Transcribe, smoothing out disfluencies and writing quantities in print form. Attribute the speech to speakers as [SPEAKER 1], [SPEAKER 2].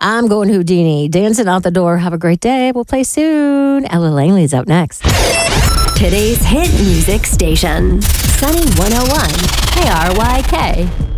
[SPEAKER 1] I'm going Houdini. Dancing out the door. Have a great day. We'll play soon. Ella Langley's up next.
[SPEAKER 2] Today's hit music station. Sunny 101 KRYK.